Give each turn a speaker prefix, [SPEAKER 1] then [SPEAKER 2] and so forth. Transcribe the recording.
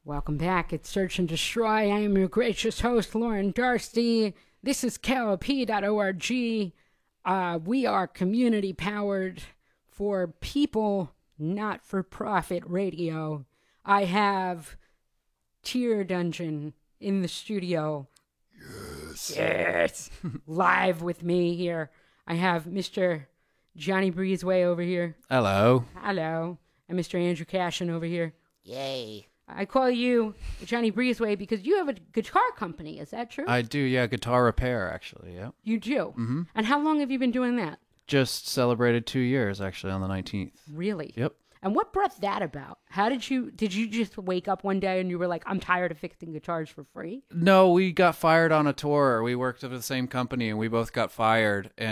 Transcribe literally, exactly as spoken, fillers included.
[SPEAKER 1] Welcome back. It's Search and Destroy. I am your gracious host, Lauren Darcy. This is K L P dot org. Uh, we are community-powered for people, not-for-profit radio. I have Tier Dungeon in the studio.
[SPEAKER 2] Yes.
[SPEAKER 1] Yes. Live with me here. I have Mister Johnny Breezeway over here.
[SPEAKER 3] Hello.
[SPEAKER 1] Hello. And Mister Andrew Cashin over here.
[SPEAKER 2] Yay.
[SPEAKER 1] I call you Johnny Breezeway because you have a guitar company. Is that true?
[SPEAKER 3] I do, yeah, guitar repair, actually, yeah.
[SPEAKER 1] You do? Mm-hmm. And how long have you been doing that?
[SPEAKER 3] Just celebrated two years, actually, on the nineteenth.
[SPEAKER 1] Really?
[SPEAKER 3] Yep.
[SPEAKER 1] And what brought that about? How did you, did you just wake up one day and you were like, I'm tired of fixing guitars for free?
[SPEAKER 3] No, we got fired on a tour. We worked at the same company, and we both got fired, and